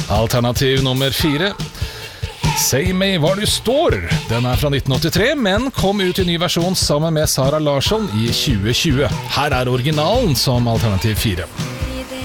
Alternativ nummer 4. Si meg hvor du står. Den fra 1983, men kom ut i ny versjon sammen med Sara Larsson i 2020. Her originalen som alternativ 4.